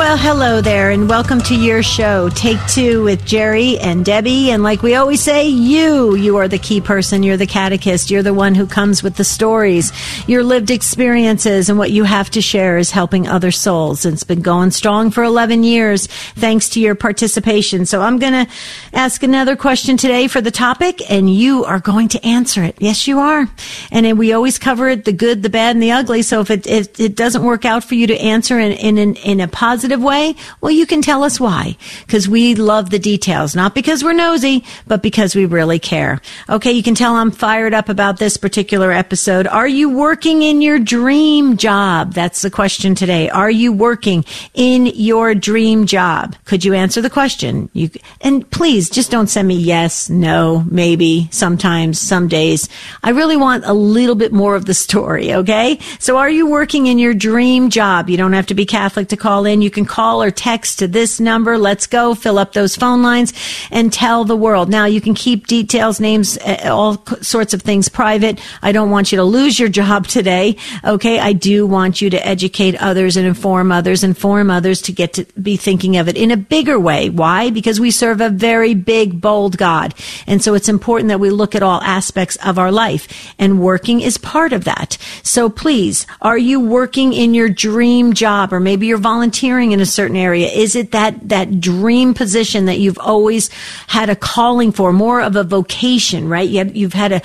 Well, hello there, and welcome to your show, Take Two with Jerry and Debbie. And like we always say, you are the key person. You're the catechist. You're the one who comes with the stories, your lived experiences, and what you have to share is helping other souls. And it's been going strong for 11 years, thanks to your participation. So I'm going to ask another question today for the topic, and you are going to answer it. Yes, you are. And then we always cover it, the good, the bad, and the ugly. So if it doesn't work out for you to answer in a positive way, well, you can tell us why, because we love the details, not because we're nosy, but because we really care. Okay, you can tell I'm fired up about this particular episode. Are you working in your dream job? That's the question today. Are you working in your dream job? Could you answer the question? And please, just don't send me yes, no, maybe, sometimes, some days. I really want a little bit more of the story, okay? So are you working in your dream job? You don't have to be Catholic to call in. You can call or text to this number. Let's go. Fill up those phone lines and tell the world. Now, you can keep details, names, all sorts of things private. I don't want you to lose your job today. Okay. I do want you to educate others and inform others to get to be thinking of it in a bigger way. Why? Because we serve a very big, bold God. And so it's important that we look at all aspects of our life, and working is part of that. So please, are you working in your dream job, or maybe you're volunteering in a certain area? Is it that dream position that you've always had a calling for, more of a vocation, right? You've had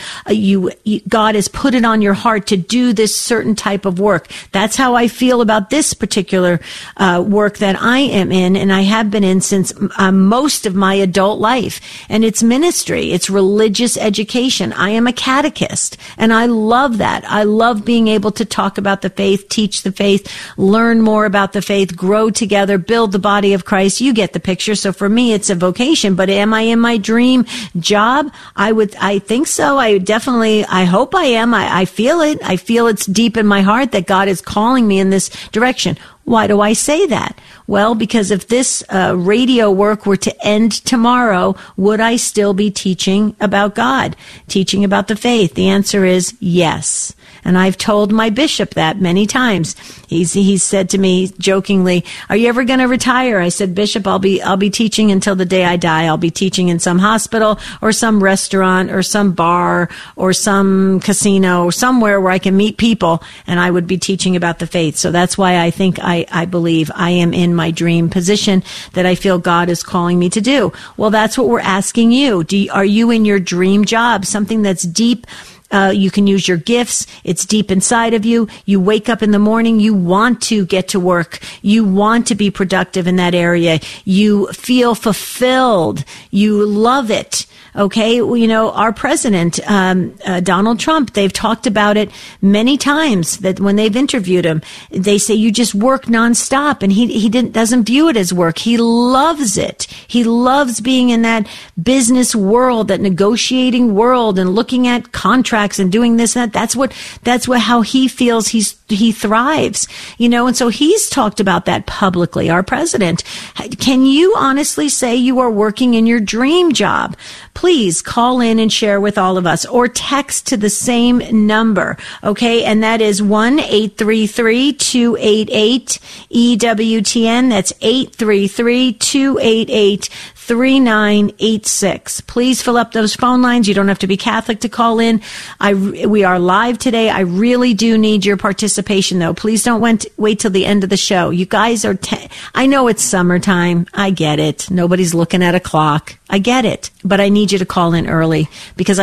God has put it on your heart to do this certain type of work. That's how I feel about this particular work that I am in, and I have been in since most of my adult life. And it's ministry. It's religious education. I am a catechist, and I love that. I love being able to talk about the faith, teach the faith, learn more about the faith, grow together, build the body of Christ. You get the picture. So for me, it's a vocation. But am I in my dream job? I think so. I hope I am. I feel it. I feel it's deep in my heart that God is calling me in this direction. Why do I say that? Well, because if this radio work were to end tomorrow, would I still be teaching about God, teaching about the faith? The answer is yes. And I've told my bishop that many times. He's said to me jokingly, "Are you ever going to retire?" I said, "Bishop, I'll be teaching until the day I die. I'll be teaching in some hospital or some restaurant or some bar or some casino or somewhere where I can meet people, and I would be teaching about the faith." So that's why I think I believe I am in my dream position that I feel God is calling me to do. Well, that's what we're asking you. Are you in your dream job? Something that's deep. You can use your gifts. It's deep inside of you. You wake up in the morning. You want to get to work. You want to be productive in that area. You feel fulfilled. You love it. Okay. Well, you know, our president, Donald Trump, they've talked about it many times that when they've interviewed him, they say you just work nonstop, and he doesn't view it as work. He loves it. He loves being in that business world, that negotiating world, and looking at contracts and doing this and that. That's how he feels he thrives, you know, and so he's talked about that publicly, our president. Can you honestly say you are working in your dream job? Please call in and share with all of us, or text to the same number, okay? And that is 1-833-288-EWTN. That's 833-288-3986. Please fill up those phone lines. You don't have to be Catholic to call in. We are live today. I really do need your participation, though. Please don't wait till the end of the show. You guys are, I know it's summertime. I get it. Nobody's looking at a clock. I get it. But I need you to call in early, because